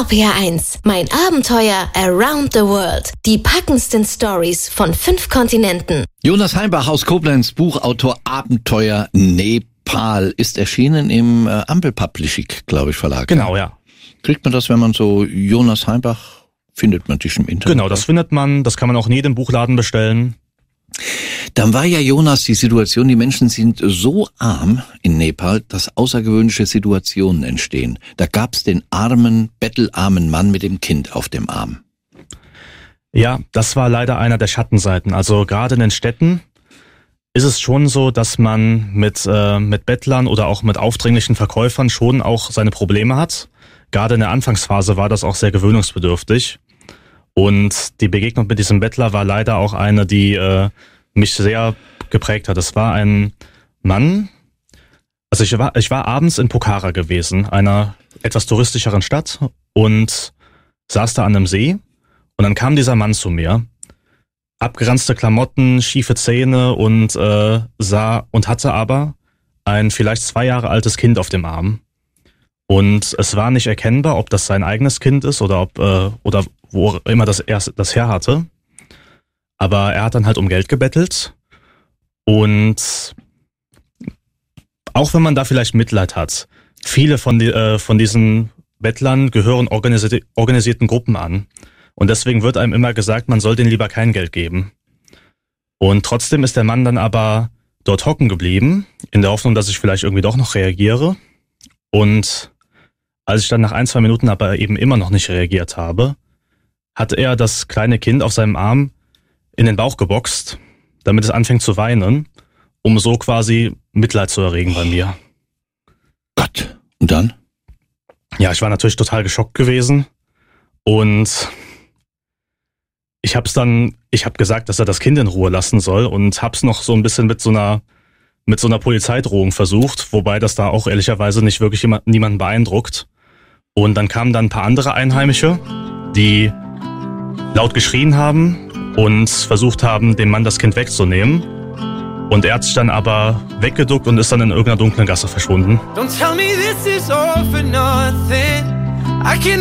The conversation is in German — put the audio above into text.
RPR1, mein Abenteuer around the world. Die packendsten Stories von 5 Kontinenten. Jonas Heimbach aus Koblenz, Buchautor Abenteuer Nepal, ist erschienen im Ampel Publishing, glaube ich, Verlag. Genau, ja. Kriegt man das, wenn man so Jonas Heimbach, findet man dich im Internet? Genau, das findet man, das kann man auch in jedem Buchladen bestellen. Dann war ja, Jonas, die Situation, die Menschen sind so arm in Nepal, dass außergewöhnliche Situationen entstehen. Da gab's den armen, bettelarmen Mann mit dem Kind auf dem Arm. Ja, das war leider einer der Schattenseiten. Also gerade in den Städten ist es schon so, dass man mit Bettlern oder auch mit aufdringlichen Verkäufern schon auch seine Probleme hat. Gerade in der Anfangsphase war das auch sehr gewöhnungsbedürftig. Und die Begegnung mit diesem Bettler war leider auch eine, die mich sehr geprägt hat. Es war ein Mann, also ich war abends in Pokhara gewesen, einer etwas touristischeren Stadt, und saß da an einem See, und dann kam dieser Mann zu mir, abgeranzte Klamotten, schiefe Zähne, und hatte aber ein vielleicht 2 Jahre altes Kind auf dem Arm. Und es war nicht erkennbar, ob das sein eigenes Kind ist oder wo immer das her hatte. Aber er hat dann halt um Geld gebettelt. Und auch wenn man da vielleicht Mitleid hat, viele von diesen Bettlern gehören organisierten Gruppen an. Und deswegen wird einem immer gesagt, man soll denen lieber kein Geld geben. Und trotzdem ist der Mann dann aber dort hocken geblieben, in der Hoffnung, dass ich vielleicht irgendwie doch noch reagiere. Und als ich dann nach 1-2 Minuten aber eben immer noch nicht reagiert habe, hat er das kleine Kind auf seinem Arm in den Bauch geboxt, damit es anfängt zu weinen, um so quasi Mitleid zu erregen bei mir. Gott, und dann? Ja, ich war natürlich total geschockt gewesen, und ich habe gesagt, dass er das Kind in Ruhe lassen soll, und hab's noch so ein bisschen mit so einer Polizeidrohung versucht, wobei das da auch ehrlicherweise nicht wirklich niemanden beeindruckt. Und dann kamen dann ein paar andere Einheimische, die laut geschrien haben und versucht haben, dem Mann das Kind wegzunehmen. Und er hat sich dann aber weggeduckt und ist dann in irgendeiner dunklen Gasse verschwunden. Don't tell me this is all for nothing. I can